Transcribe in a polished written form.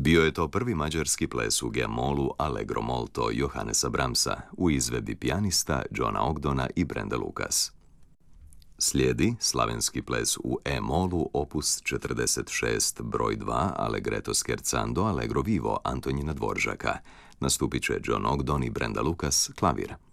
Bio je to prvi mađarski ples u G-molu Allegro molto Johannesa Brahmsa u izvedbi pijanista Johna Ogdona i Brenda Lucas. Slijedi slavenski ples u E-molu opus 46 broj 2 Allegretto scherzando Allegro vivo Antonina Dvoržaka. Nastupit će John Ogdon i Brenda Lucas, klavir.